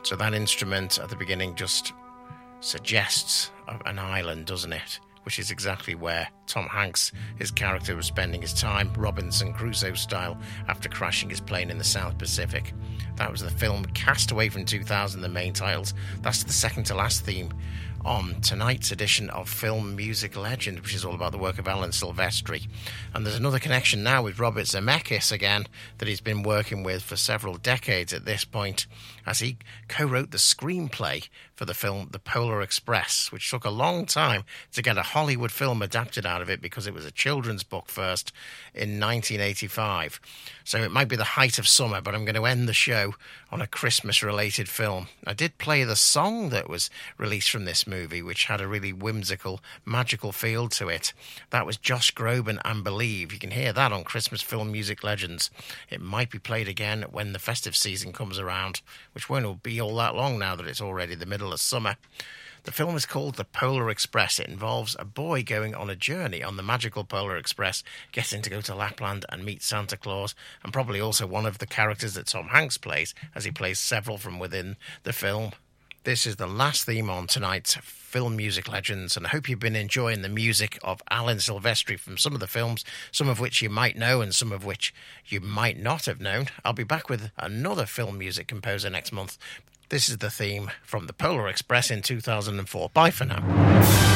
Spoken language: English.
So that instrument at the beginning just suggests an island, doesn't it? Which is exactly where Tom Hanks, his character, was spending his time, Robinson Crusoe style, after crashing his plane in the South Pacific. That was the film Castaway from 2000, the main titles. That's the second to last theme on tonight's edition of Film Music Legend, which is all about the work of Alan Silvestri. And there's another connection now with Robert Zemeckis again that he's been working with for several decades at this point, as he co-wrote the screenplay for the film The Polar Express, which took a long time to get a Hollywood film adapted out of it because it was a children's book first in 1985. So it might be the height of summer, but I'm going to end the show on a Christmas-related film. I did play the song that was released from this movie, which had a really whimsical, magical feel to it. That was Josh Groban and Believe. You can hear that on Christmas Film Music Legends. It might be played again when the festive season comes around, which won't be all that long now that it's already the middle of summer. The film is called The Polar Express. It involves a boy going on a journey on the magical Polar Express, getting to go to Lapland and meet Santa Claus, and probably also one of the characters that Tom Hanks plays, as he plays several from within the film. This is the last theme on tonight's Film Music Legends, and I hope you've been enjoying the music of Alan Silvestri from some of the films, some of which you might know and some of which you might not have known. I'll be back with another film music composer next month. This is the theme from The Polar Express in 2004. Bye for now.